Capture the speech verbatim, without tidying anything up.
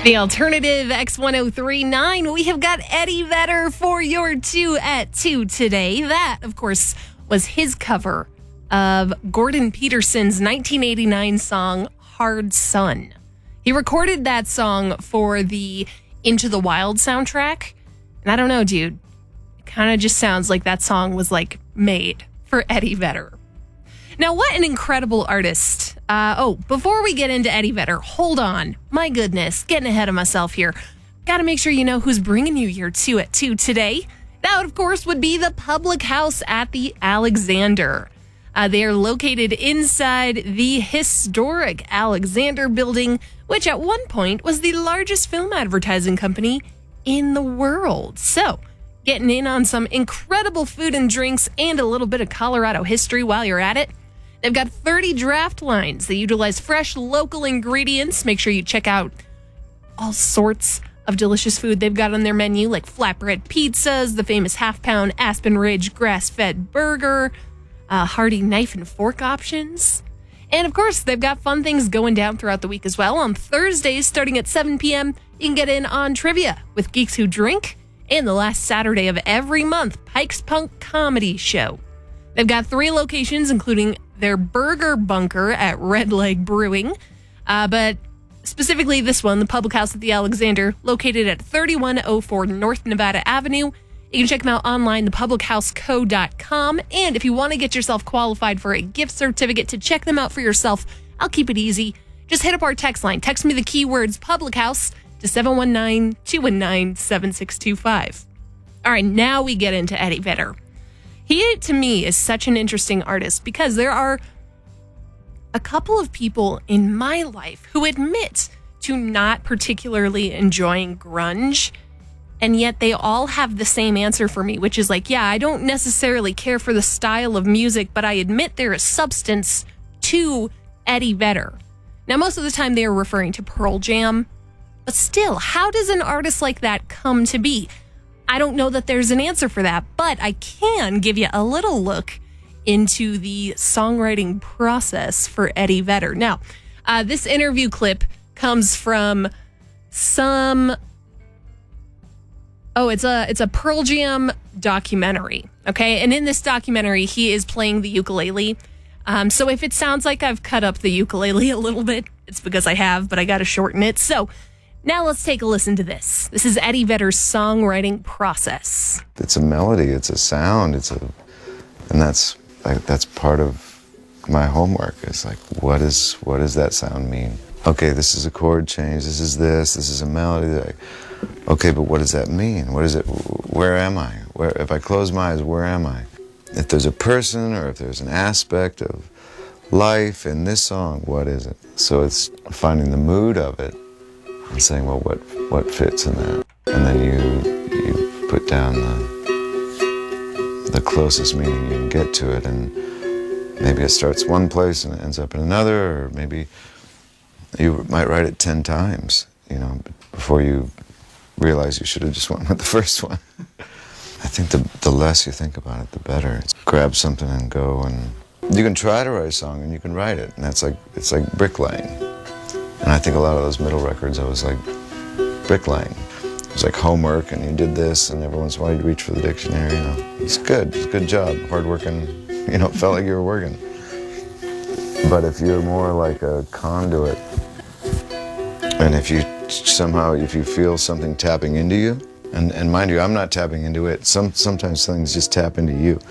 The Alternative X ten thirty-nine. We have got Eddie Vedder for your two at two today. That, of course, was his cover of Gordon Peterson's nineteen eighty-nine song, Hard Sun. He recorded that song for the Into the Wild soundtrack. And I don't know, dude. It kind of just sounds like that song was like made for Eddie Vedder. Now, what an incredible artist. Uh, oh, before we get into Eddie Vedder, hold on. My goodness, getting ahead of myself here. Got to make sure you know who's bringing you your two at two today. That, of course, would be the Public House at the Alexander. Uh, they are located inside the historic Alexander building, which at one point was the largest film advertising company in the world. So, getting in on some incredible food and drinks and a little bit of Colorado history while you're at it. They've got thirty draft lines that utilize fresh local ingredients. Make sure you check out all sorts of delicious food they've got on their menu, like flatbread pizzas, the famous half-pound Aspen Ridge grass-fed burger, uh, hearty knife and fork options. And, of course, they've got fun things going down throughout the week as well. On Thursdays, starting at seven p.m., you can get in on Trivia with Geeks Who Drink. And the last Saturday of every month, Pike's Punk Comedy Show. They've got three locations, including their Burger Bunker at Red Leg Brewing. Uh, but specifically this one, the Public House at the Alexander, located at thirty-one oh four North Nevada Avenue. You can check them out online, the public house co dot com. And if you want to get yourself qualified for a gift certificate to check them out for yourself, I'll keep it easy. Just hit up our text line. Text me the keywords Public House to seven one nine, two one nine, seven six two five. All right, now we get into Eddie Vedder. He, to me, is such an interesting artist because there are a couple of people in my life who admit to not particularly enjoying grunge, and yet they all have the same answer for me, which is like, yeah, I don't necessarily care for the style of music, but I admit there is substance to Eddie Vedder. Now, most of the time they are referring to Pearl Jam, but still, how does an artist like that come to be? I don't know that there's an answer for that, but I can give you a little look into the songwriting process for Eddie Vedder. Now, uh, this interview clip comes from some... Oh, it's a it's a Pearl Jam documentary, okay? And in this documentary, he is playing the ukulele. Um, so if it sounds like I've cut up the ukulele a little bit, it's because I have, but I got to shorten it. So now let's take a listen to this. This is Eddie Vedder's songwriting process. It's a melody, it's a sound, it's a, and that's like, that's part of my homework. It's like, what is what does that sound mean? Okay, this is a chord change. This is this. This is a melody. Like, okay, but what does that mean? What is it? Where am I? Where, if I close my eyes, where am I? If there's a person or if there's an aspect of life in this song, what is it? So it's finding the mood of it and saying, well, what what fits in that? And then you you put down the the closest meaning you can get to it, and maybe it starts one place and it ends up in another, or maybe you might write it ten times, you know, before you realize you should have just went with the first one. I think the the less you think about it, the better. It's grab something and go, and you can try to write a song and you can write it, and that's like it's like bricklaying. And I think a lot of those middle records, I was like bricklaying. It was like homework, and you did this, and every once in a while you'd reach for the dictionary. You know, it's good, it's a good job, hard working. You know, it felt like you were working. But if you're more like a conduit, and if you somehow, if you feel something tapping into you, and, and mind you, I'm not tapping into it. Some sometimes things just tap into you.